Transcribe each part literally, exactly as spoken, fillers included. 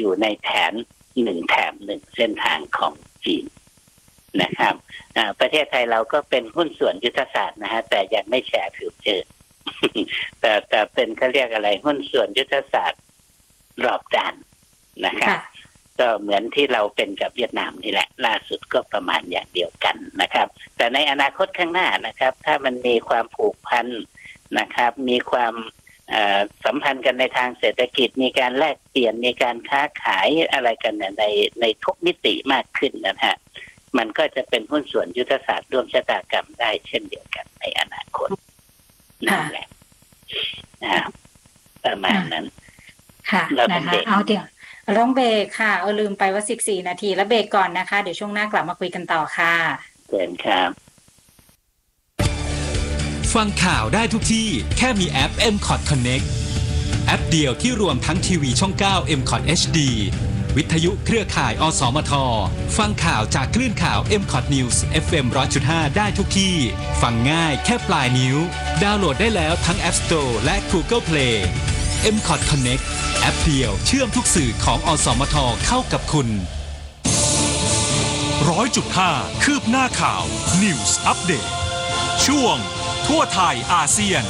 อยู่ในแผนหนึ่งแถบหนึ่งเส้นทางของจีนนะครับประเทศไทยเราก็เป็นหุ้นส่วนยุทธศาสตร์นะฮะแต่ยังไม่แชร์ฟิวเจอร์ แต่แต่เป็นเขาเรียกอะไรหุ้นส่วนยุทธศาสตร์รอบด้านนะครับก็เหมือนที่เราเป็นกับเวียดนามนี่แหละล่าสุดก็ประมาณอย่างเดียวกันนะครับแต่ในอนาคตข้างหน้านะครับถ้ามันมีความผูกพันนะครับมีความสัมพันธ์กันในทางเศรษฐกิจมีการแลกเปลี่ยนมีการค้าขายอะไรกันในในทุกมิติมากขึ้นนะฮะมันก็จะเป็นหุ้นส่วนยุทธศาสตร์ร่วมชะตากรรมได้เช่นเดียวกันในอนาคตนั่นแหละประมาณนั้นค่ะนะคะเอาเดี๋ยวร้องเบรกค่ะเอาลืมไปว่าสิบสี่นาทีแล้วเบรกก่อนนะคะเดี๋ยวช่วงหน้ากลับมาคุยกันต่อค่ะเชิญครับฟังข่าวได้ทุกที่แค่มีแอป เอ็ม คอท Connect แอปเดียวที่รวมทั้งทีวีช่องเก้า เอ็ม คอท เอช ดี วิทยุเครือข่ายอสมทฟังข่าวจากคลื่นข่าว เอ็ม คอท News เอฟ เอ็ม หนึ่งร้อยจุดห้า ได้ทุกที่ฟังง่ายแค่ปลายนิ้วดาวน์โหลดได้แล้วทั้ง App Store และ Google Play เอ็ม คอท Connect แอปเดียวเชื่อมทุกสื่อของอสมทเข้ากับคุณหนึ่งร้อยจุดห้า คืบหน้าข่าว News Update ช่วงทั่วไทยอาเซียน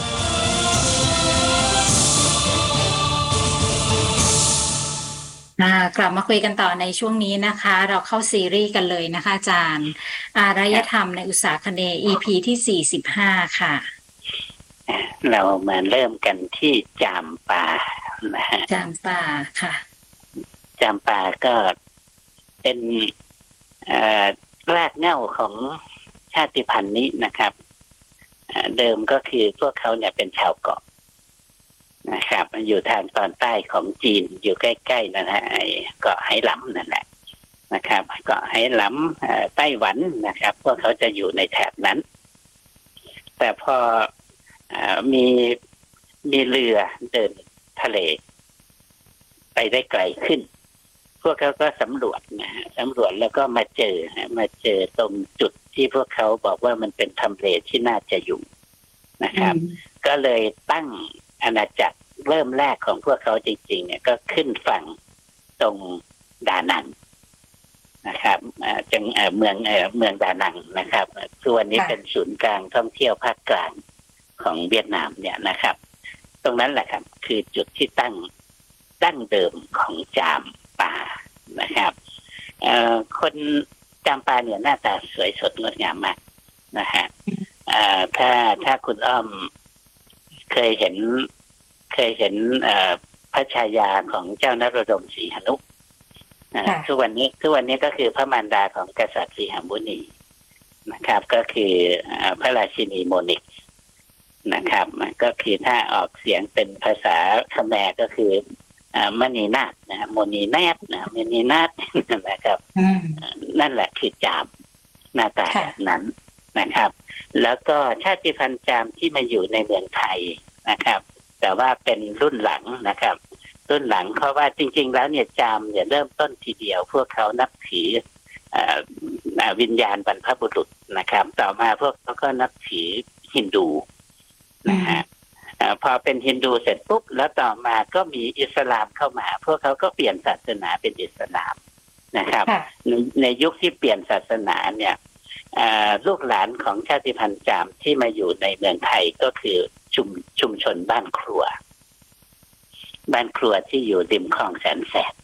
กลับมาคุยกันต่อในช่วงนี้นะคะเราเข้าซีรีส์กันเลยนะคะอาจารย์อารยธรรมในอุตสาคเนย์ อี พี ที่สี่สิบห้าค่ะเรามาเริ่มกันที่จามปานะฮะจามปาค่ะจามปาก็เป็นรากเหง้าของชาติพันธุ์นี้นะครับเดิมก็คือพวกเขาเนี่ยเป็นชาวเกาะนะครับอยู่ทางตอนใต้ของจีนอยู่ใกล้ๆนั่นแหละเกาะไหหลำนั่นแหละนะครับเกาะไหหลำไต้หวันนะครับพวกเขาจะอยู่ในแถบนั้นแต่พอมีมีเรือเดินทะเลไปได้ไกลขึ้นพวกเขาก็สำรวจนะสำรวจแล้วก็มาเจอมาเจอตรงจุดที่พวกเขาบอกว่ามันเป็นทำเลที่น่าจะอยู่นะครับก็เลยตั้งอาณาจักรเริ่มแรกของพวกเขาจริงๆเนี่ยก็ขึ้นฝั่งตรงดานังนะครับจังเมืองเมืองดานังนะครับส่วนนี้เป็นศูนย์กลางท่องเที่ยวภาคกลางของเวียดนามเนี่ยนะครับตรงนั้นแหละครับคือจุดที่ตั้งตั้งเดิมของจามปานะครับคนจามปาเนี่ยหน้าตาสวยสดงดงามมากนะฮะถ้าถ้าคุณอ้อมเคยเห็นเคยเห็นพระชายาของเจ้านโรดมศรีหนุทุกวันนี้ทุกวันนี้ก็คือพระมารดาของกษัตริย์ศรีหมุนีนะครับก็คือพระราชินีโมนิกนะครับก็คือถ้าออกเสียงเป็นภาษาเขมรก็คือมณีนาฏนะโมนีนาฏนะมณีนาฏนะครับนั่นแหละคือจามหน้าตาแบบนั้นนะครับแล้วก็ชาติพันธุ์จามที่มาอยู่ในเมืองไทยนะครับแต่ว่าเป็นรุ่นหลังนะครับรุ่นหลังเพราะว่าจริงๆแล้วเนี่ยจามเนี่ยเริ่มต้นทีเดียวพวกเขานับถือวิญญาณบรรพบุรุษนะครับต่อมาพวกเขาก็นับถือฮินดูนะฮะพอเป็นฮินดูเสร็จปุ๊บแล้วต่อมาก็มีอิสลามเข้ามาพวกเขาก็เปลี่ยนศาสนาเป็นอิสลามนะครับในยุคที่เปลี่ยนศาสนาเนี่ยลูกหลานของชาติพันธุ์จามที่มาอยู่ในเมืองไทยก็คือชุมชุมชนบ้านครัวบ้านครัวที่อยู่ริมคลองแสนแสบ